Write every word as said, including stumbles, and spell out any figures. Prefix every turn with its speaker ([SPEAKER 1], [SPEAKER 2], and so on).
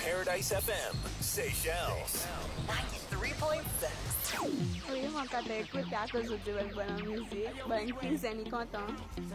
[SPEAKER 1] Paradise F M, Seychelles. ninety-three point six.
[SPEAKER 2] Oui, mon cas d'écoute à cause de la bonne musique. Ben, Chris est content.